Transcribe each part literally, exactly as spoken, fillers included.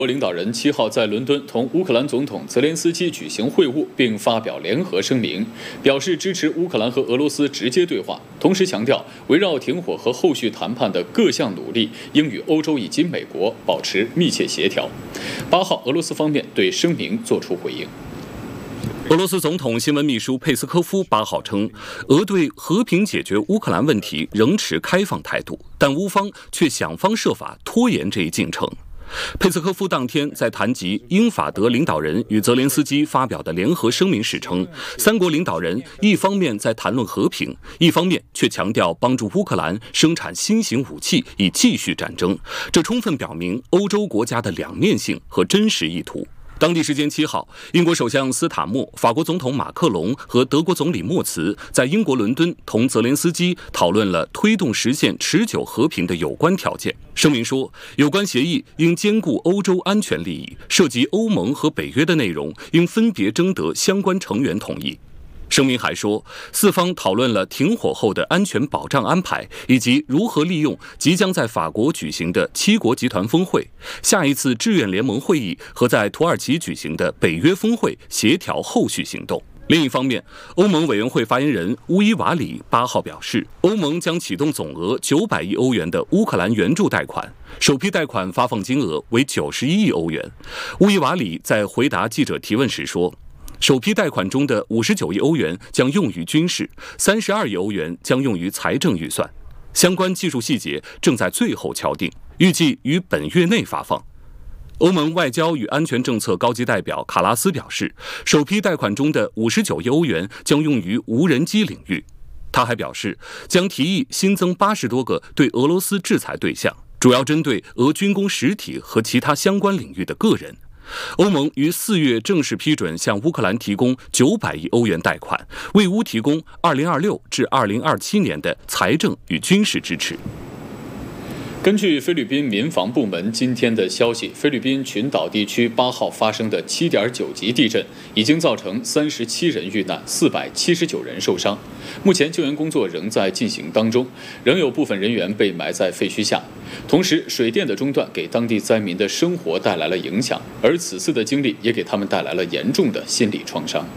国领导人七号在伦敦同乌克兰总统泽连斯基举行会晤，并发表联合声明，表示支持乌克兰和俄罗斯直接对话，同时强调围绕停火和后续谈判的各项努力应与欧洲以及美国保持密切协调。八号，俄罗斯方面对声明作出回应。 俄罗斯总统新闻秘书佩斯科夫八号称，俄对和平解决乌克兰问题仍持开放态度，但乌方却想方设法拖延这一进程。佩斯科夫当天在谈及英法德领导人与泽连斯基发表的联合声明时称，三国领导人一方面在谈论和平，一方面却强调帮助乌克兰生产新型武器以继续战争，这充分表明欧洲国家的两面性和真实意图。当地时间七号，英国首相斯塔默、法国总统马克龙和德国总理默茨在英国伦敦同泽连斯基讨论了推动实现持久和平的有关条件。声明说，有关协议应兼顾欧洲安全利益，涉及欧盟和北约的内容应分别征得相关成员同意。声明还说，四方讨论了停火后的安全保障安排，以及如何利用即将在法国举行的七国集团峰会、下一次志愿联盟会议和在土耳其举行的北约峰会协调后续行动。另一方面，欧盟委员会发言人乌伊瓦里八号表示，欧盟将启动总额九百亿欧元的乌克兰援助贷款，首批贷款发放金额为九十一亿欧元。乌伊瓦里在回答记者提问时说，首批贷款中的五十九亿欧元将用于军事，三十二亿欧元将用于财政预算。相关技术细节正在最后敲定，预计于本月内发放。欧盟外交与安全政策高级代表卡拉斯表示，首批贷款中的五十九亿欧元将用于无人机领域。他还表示，将提议新增八十多个对俄罗斯制裁对象，主要针对俄军工实体和其他相关领域的个人。欧盟于四月正式批准向乌克兰提供九百亿欧元贷款，为乌提供二零二六至二零二七年的财政与军事支持。 根据菲律宾民防部门今天的消息，菲律宾群岛地区八号发生的七点九级地震已经造成三十七人遇难，四百七十九人受伤。目前救援工作仍在进行当中，仍有部分人员被埋在废墟下。同时，水电的中断给当地灾民的生活带来了影响，而此次的经历也给他们带来了严重的心理创伤。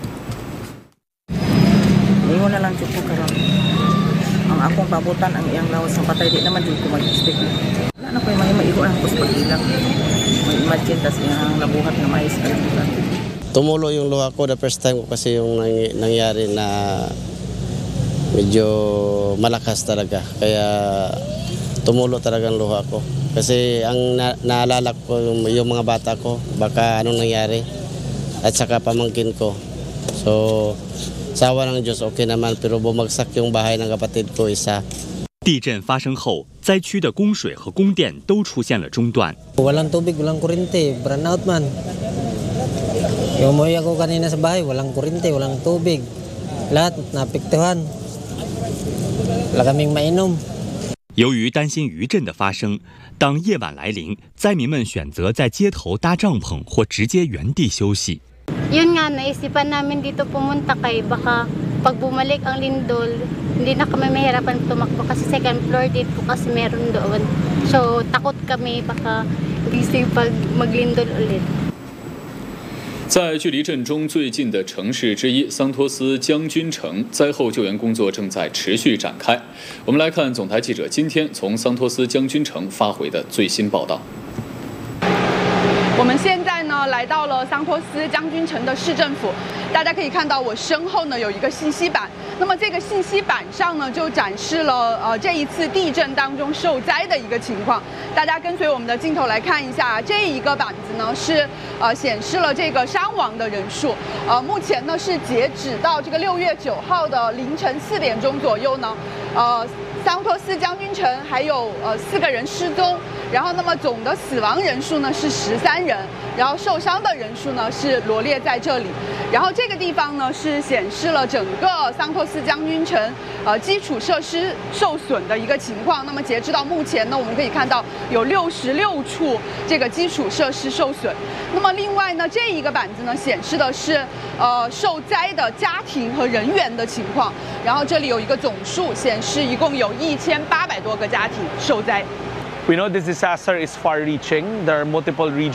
Ang akong pabutan ang iyang lawas ng patay di naman din ko mag-expect. Wala na ko yung maigo lang ko sa pag-ilang. Mag-imagine tas yung nabuhat na mais kalimutan. Tumulo yung luha ko the first time ko kasi yung nangyari na medyo malakas talaga. Kaya tumulo talaga ang luha ko. Kasi ang na naalala ko yung, yung mga bata ko, baka anong nangyari. At saka pamangkin ko. So sawa ng Diyos okay naman pero bumagsak yung bahay ng kapatid ko isa。 地震发生后，灾区的供水和供电都出现了中断。 Walang tubig, walang kuryente, brand out man. Yung umuwi ako kanina sa bahay, walang kuryente, walang tubig. Lahat naapektuhan. Wala kaming mainom。 由于担心余震的发生，当夜晚来临，灾民们选择在街头搭帐篷或直接原地休息。 Yun nga, naisipan namin dito pumunta kay baka pag bumalik ang lindol, hindi na kami mahirapan tumakbo kasi second floor dito kasi meron doon. So takot kami baka gising pag maglindol ulit。 在距离震中最近的城市之一桑托斯将军城，灾后救援工作正在持续展开。我们来看总台记者今天从桑托斯将军城发回的最新报道。 我们现在呢来到了桑托斯将军城的市政府，大家可以看到我身后呢有一个信息板，那么这个信息板上呢就展示了呃这一次地震当中受灾的一个情况。大家跟随我们的镜头来看一下，这一个板子呢是呃显示了这个伤亡的人数，呃目前呢是截止到这个六月九号的凌晨四点钟左右呢，呃桑托斯将军城还有呃四个人失踪，然后那么总的死亡人数呢是十三人，然后受伤的人数呢是罗列在这里。然后这个地方呢是显示了整个桑托斯将军城呃基础设施受损的一个情况。那么截至到目前呢，我们可以看到有六十六处这个基础设施受损。那么另外呢，这一个板子呢显示的是呃受灾的家庭和人员的情况。然后这里有一个总数显示，一共有一千八百多个家庭受灾。 We know this disaster is far-reaching. There are multiple regions